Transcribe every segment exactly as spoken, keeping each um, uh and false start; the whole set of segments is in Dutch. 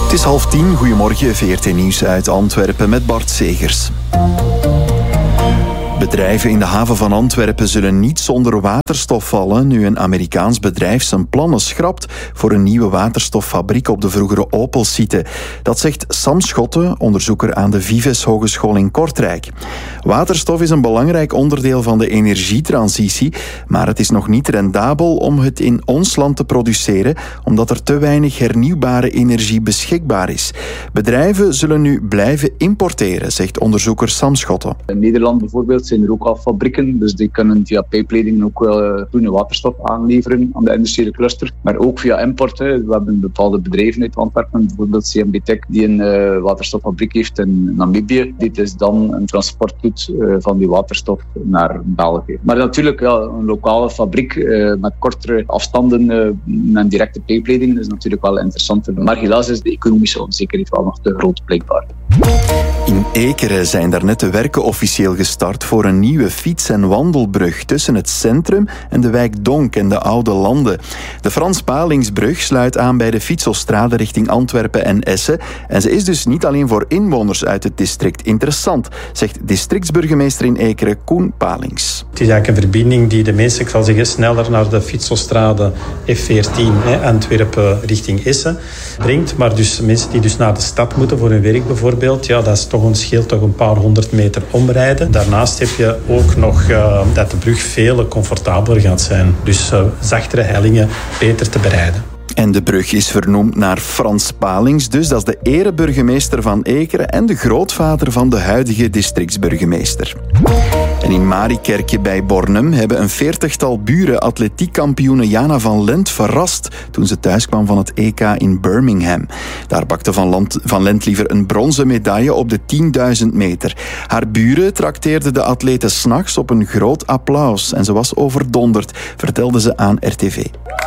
Het is half tien, goedemorgen, V R T Nieuws uit Antwerpen met Bart Segers. Bedrijven in de haven van Antwerpen zullen niet zonder waterstof vallen nu een Amerikaans bedrijf zijn plannen schrapt voor een nieuwe waterstoffabriek op de vroegere Opel-site. Dat zegt Sam Schotte, onderzoeker aan de Vives Hogeschool in Kortrijk. Waterstof is een belangrijk onderdeel van de energietransitie, maar het is nog niet rendabel om het in ons land te produceren, omdat er te weinig hernieuwbare energie beschikbaar is. Bedrijven zullen nu blijven importeren, zegt onderzoeker Sam Schotte. In Nederland bijvoorbeeld zijn er ook al fabrieken, dus die kunnen via pijpleidingen ook wel uh, groene waterstof aanleveren aan de industriële cluster. Maar ook via import. Hè. We hebben bepaalde bedrijven uit Antwerpen, bijvoorbeeld C M B Tech, die een uh, waterstoffabriek heeft in Namibië. Dit is dan een transport doet uh, van die waterstof naar België. Maar natuurlijk, ja, een lokale fabriek uh, met kortere afstanden uh, en directe pijpleidingen is natuurlijk wel interessant. Maar helaas is de economische onzekerheid wel nog te groot, blijkbaar. In Ekeren zijn daarnet de werken officieel gestart voor een nieuwe fiets- en wandelbrug tussen het centrum en de wijk Donk en de Oude Landen. De Frans Palingsbrug sluit aan bij de Fietsostrade richting Antwerpen en Essen. En ze is dus niet alleen voor inwoners uit het district interessant, zegt districtsburgemeester in Ekeren Koen Palings. Het is eigenlijk een verbinding die de mensen, ik zal zeggen, sneller naar de Fietsostrade F veertien, hè, Antwerpen richting Essen brengt. Maar dus mensen die dus naar de stad moeten voor hun werk bijvoorbeeld, ja, dat is toch een scheelt toch een paar honderd meter omrijden. Daarnaast heb je ook nog uh, dat de brug veel comfortabeler gaat zijn. Dus uh, zachtere hellingen beter te bereiden. En de brug is vernoemd naar Frans Palings, dus dat is de ereburgemeester van Ekeren en de grootvader van de huidige districtsburgemeester. En in Marikerke bij Bornem hebben een veertigtal buren atletiekkampioene Jana van Lent verrast toen ze thuiskwam van het E K in Birmingham. Daar bakte Van, Land, van Lent liever een bronzen medaille op de tienduizend meter. Haar buren trakteerden de atlete 's nachts op een groot applaus en ze was overdonderd, vertelde ze aan R T V.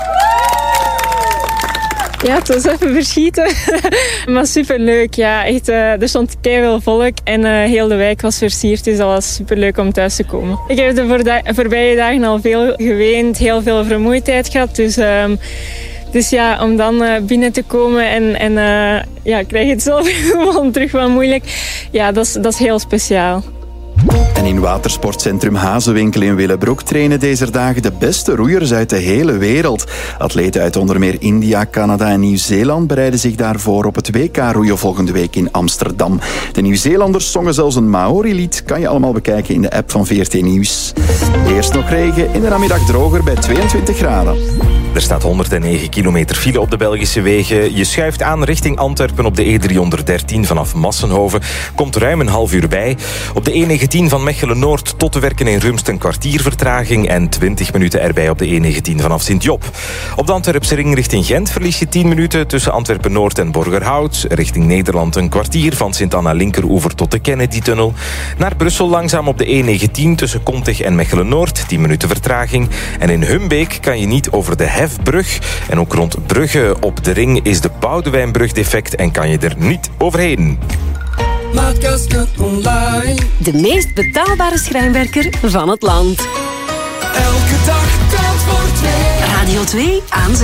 Ja, het was even verschieten. Maar superleuk, ja. Echt, uh, er stond keiveel volk en uh, heel de wijk was versierd. Dus dat was superleuk om thuis te komen. Ik heb de voorda- voorbije dagen al veel geweend, heel veel vermoeidheid gehad. Dus, uh, dus ja, om dan uh, binnen te komen en, en uh, ja, ik krijg het zelf gewoon terug wel moeilijk. Ja, dat is, dat is heel speciaal. En in watersportcentrum Hazewinkel in Willebroek trainen deze dagen de beste roeiers uit de hele wereld. Atleten uit onder meer India, Canada en Nieuw-Zeeland bereiden zich daarvoor op het W K roeien volgende week in Amsterdam. De Nieuw-Zeelanders zongen zelfs een Maori-lied. Kan je allemaal bekijken in de app van V R T Nieuws. Eerst nog regen, in de namiddag droger bij tweeëntwintig graden. Er staat honderdnegen kilometer file op de Belgische wegen. Je schuift aan richting Antwerpen op de E driehonderddertien vanaf Massenhoven. Komt ruim een half uur bij. Op de E negentien van Mechelen-Noord tot te werken in Rumst een kwartier vertraging en twintig minuten erbij op de E negentien vanaf Sint-Job. Op de Antwerpse ring richting Gent verlies je tien minuten tussen Antwerpen-Noord en Borgerhout. Richting Nederland een kwartier van Sint-Anna-Linkeroever tot de Kennedy-tunnel. Naar Brussel langzaam op de E negentien tussen Kontig en Mechelen-Noord. tien minuten vertraging. En in Humbeek kan je niet over de Hefbrug. En ook rond Brugge op de ring is de Boudewijnbrug defect en kan je er niet overheen. De meest betaalbare schrijnwerker van het land. Elke dag telt voor twee. Radio twee aan